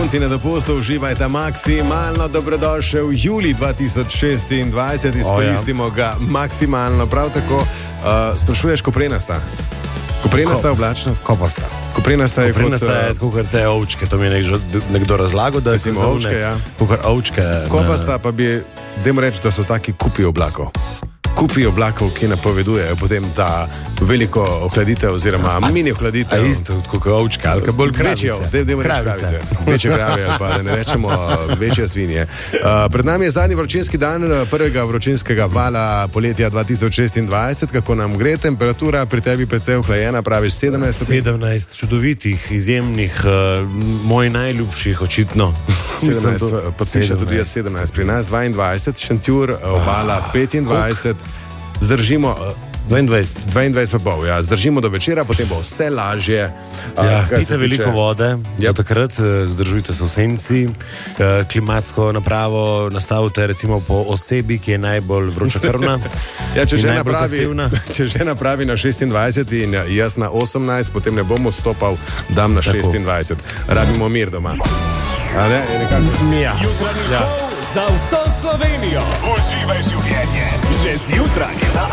Učenci na dopustu uživajte maksimalno, dobrodošel juli 2026, izkoristimo ga maksimalno. Prav tako sprašuješ, koprenasta? Koprenasta oblačnost? Kopasta. Koprenasta je tako, kot te ovčke, to mi je nekdo razlagal, da si ovčke, ja. Ovčke. Kopasta pa bi, dajmo reči, da so taki kupi oblakov. Kupi oblakov, ki napovedujejo potem ta veliko ohladitev oziroma mini ohladitev. A isto, kot ovčke, ali kaj bolj kravice. Kravice. Večje krave, ali pa da ne rečemo večje svinje. Pred nami je zadnji vročinski dan prvega vročinskega vala poletja 2026. Kako nam gre? Temperatura pri tebi precej ohlajena, praviš 17. 17 čudovitih, izjemnih, moj najljubših, očitno. 17, podpiše tudi 17, pri nas 22, Šentjur, Obala 25, zdržimo 22 pa pol, ja, zdržimo do večera, potem bo vse lažje. Pijte veliko vode, takrat zdržujte se v senci, klimatsko napravo nastavite recimo po osebi, ki je najbolj vročokrvna. Ja, če žena pravi na 26 in jaz na 18, potem ne bom odstopal, dam na 26. Rabimo mir doma. A ne, je nekako? Jutranji šov za vso Slovenijo. Uživaj življenje že zjutraj.